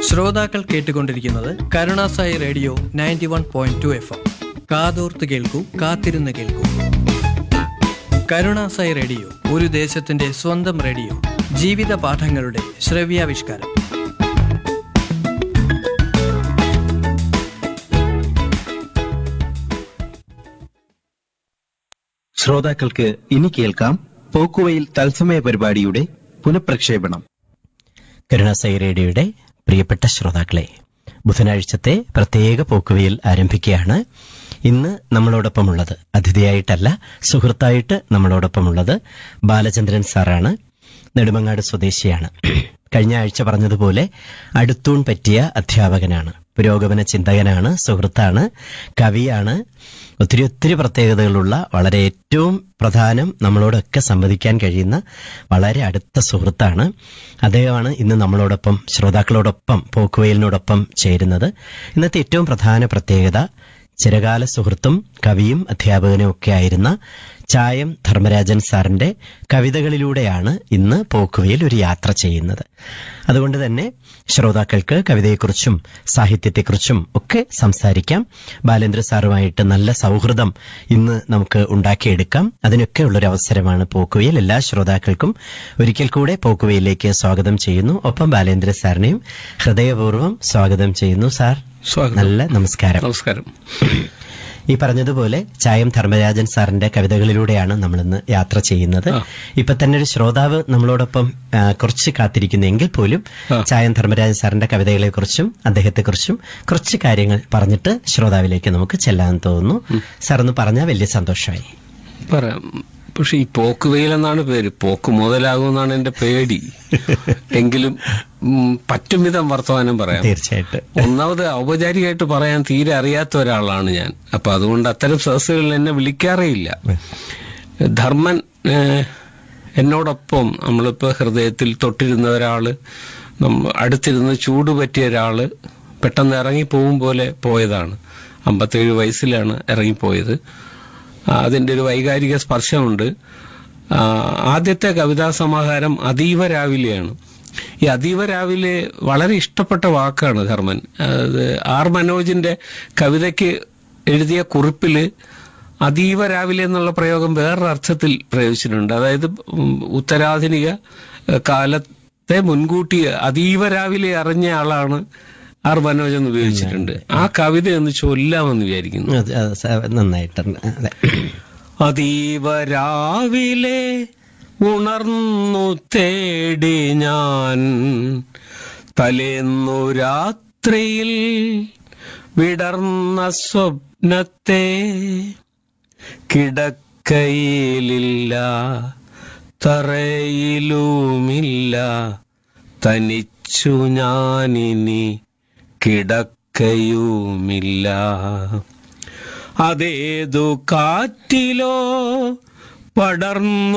ശ്രോതാക്കൾ കേട്ടുകൊണ്ടിരിക്കുന്നത് Karunasai radio 91.2 FM. കാതോർത്ത് കേൾക്കൂ, കാത്തിരുന്ന് കേൾക്കൂ. കരുണാസായി റേഡിയോ, ഒരു ദേശത്തിന്റെ സ്വന്തം റേഡിയോ. ജീവിത പാഠങ്ങളുടെ ശ്രവ്യാവിഷ്കാരം. ശ്രോതാക്കൾക്ക് ഇനി കേൾക്കാം പോക്കുവയിൽ തത്സമയ പരിപാടിയുടെ പുനഃപ്രക്ഷേപണം. കരുണാസായി റേഡിയോയുടെ പ്രിയപ്പെട്ട ശ്രോതാക്കളെ, ബുധനാഴ്ചത്തെ പ്രത്യേക പോക്കുവയിൽ ആരംഭിക്കുകയാണ്. ഇന്ന് നമ്മളോടൊപ്പമുള്ളത് അതിഥിയായിട്ടല്ല, സുഹൃത്തായിട്ട് നമ്മളോടൊപ്പമുള്ളത് ബാലചന്ദ്രൻ സാറാണ്. നെടുമങ്ങാട് സ്വദേശിയാണ്. കഴിഞ്ഞ ആഴ്ച പറഞ്ഞതുപോലെ അടുത്തൂൺ പറ്റിയ അധ്യാപകനാണ്, പുരോഗമന ചിന്തകനാണ്, സുഹൃത്താണ്, കവിയാണ്. ഒത്തിരി പ്രത്യേകതകളുള്ള, വളരെ ഏറ്റവും പ്രധാനം നമ്മളോടൊക്കെ സംവദിക്കാൻ കഴിയുന്ന വളരെ അടുത്ത സുഹൃത്താണ്. അദ്ദേഹമാണ് ഇന്ന് നമ്മളോടൊപ്പം, ശ്രോതാക്കളോടൊപ്പം, പോക്കുവെയിലിനോടൊപ്പം ചേരുന്നത്. ഇന്നത്തെ ഏറ്റവും പ്രധാന പ്രത്യേകത, ചിരകാല സുഹൃത്തും കവിയും അധ്യാപകനും ഒക്കെ ആയിരുന്ന ചായം ധർമ്മരാജൻ സാറിന്റെ കവിതകളിലൂടെയാണ് ഇന്ന് പോക്കുവെയിൽ ഒരു യാത്ര ചെയ്യുന്നത്. അതുകൊണ്ട് തന്നെ ശ്രോതാക്കൾക്ക് കവിതയെക്കുറിച്ചും സാഹിത്യത്തെക്കുറിച്ചും ഒക്കെ സംസാരിക്കാം. ബാലേന്ദ്ര സാറുമായിട്ട് നല്ല സൗഹൃദം ഇന്ന് നമുക്ക് ഉണ്ടാക്കിയെടുക്കാം. അതിനൊക്കെ ഉള്ളൊരു അവസരമാണ് പോക്കുവെയിൽ. എല്ലാ ശ്രോതാക്കൾക്കും ഒരിക്കൽ കൂടെ പോക്കുവെയിലേക്ക് സ്വാഗതം ചെയ്യുന്നു. ഒപ്പം ബാലേന്ദ്ര സാറിനെയും ഹൃദയപൂർവ്വം സ്വാഗതം ചെയ്യുന്നു. സാർ, നല്ല നമസ്കാരം. നമസ്കാരം. ഈ പറഞ്ഞതുപോലെ ചായം ധർമ്മരാജൻ സാറിന്റെ കവിതകളിലൂടെയാണ് നമ്മളിന്ന് യാത്ര ചെയ്യുന്നത്. ഇപ്പൊ തന്നെ ഒരു ശ്രോതാവ് നമ്മളോടൊപ്പം കുറച്ച് കാത്തിരിക്കുന്നെങ്കിൽ പോലും ചായം ധർമ്മരാജൻ സാറിന്റെ കവിതകളെ കുറിച്ചും അദ്ദേഹത്തെക്കുറിച്ചും കുറച്ച് കാര്യങ്ങൾ പറഞ്ഞിട്ട് ശ്രോതാവിലേക്ക് നമുക്ക് ചെല്ലാൻ തോന്നുന്നു. സാർ ഒന്ന് പറഞ്ഞാൽ വലിയ സന്തോഷമായി. പറയാം. പക്ഷെ ഈ പോക്കുവെയിൽ എന്നാണ് പേര്, പോക്ക് മുതലാകുമെന്നാണ് എന്റെ പേടി. എങ്കിലും പറ്റും വിധം വർത്തമാനം പറയാം. തീർച്ചയായിട്ടും. ഒന്നാമത് ഔപചാരികമായിട്ട് പറയാൻ തീരെ അറിയാത്ത ഒരാളാണ് ഞാൻ. അപ്പൊ അതുകൊണ്ട് അത്തരം സദസ്സുകളിൽ എന്നെ വിളിക്കാറേയില്ല. ധർമ്മൻ എന്നോടൊപ്പം നമ്മളിപ്പോ ഹൃദയത്തിൽ തൊട്ടിരുന്ന ഒരാള്, അടുത്തിരുന്ന് ചൂട് പറ്റിയ ഒരാള് പെട്ടെന്ന് ഇറങ്ങിപ്പോവും പോലെ പോയതാണ്. 57 വയസ്സിലാണ് ഇറങ്ങിപ്പോയത്. അതിന്റെ ഒരു വൈകാരിക സ്പർശമുണ്ട്. ആദ്യത്തെ കവിതാ സമാഹാരം അതീവ രാവിലെയാണ്. ഈ അതീവ രാവിലെ വളരെ ഇഷ്ടപ്പെട്ട വാക്കാണ് ധർമ്മൻ. ആർ മനോജിന്റെ കവിതയ്ക്ക് എഴുതിയ കുറിപ്പില് അതീവ രാവിലെ എന്നുള്ള പ്രയോഗം വേറൊരർത്ഥത്തിൽ പ്രയോഗിച്ചിട്ടുണ്ട്. അതായത് ഉത്തരാധുനിക കാലത്തെ മുൻകൂട്ടി അതീവ രാവിലെ അറിഞ്ഞ ആളാണ് ആർ മനോജ് എന്ന് ഉപയോഗിച്ചിട്ടുണ്ട്. ആ കവിത ഒന്ന് ചൊല്ലാമെന്ന് വിചാരിക്കുന്നു. നന്നായിട്ടുണ്ട്. അതീവ രാവിലെ ഉണർന്നു തേടി ഞാൻ, തലേന്നു രാത്രിയിൽ വിടർന്ന സ്വപ്നത്തെ, കിടക്കയിലില്ല തറയിലുമില്ല, തനിച്ചു ഞാനിനി കിടക്കയുമില്ല. അതേതു കാറ്റിലോ പടർന്നു